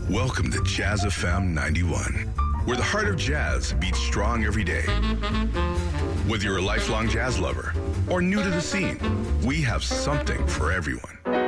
Welcome to Jazz FM 91, where the heart of jazz beats strong every day. Whether you're a lifelong jazz lover or new to the scene, we have something for everyone.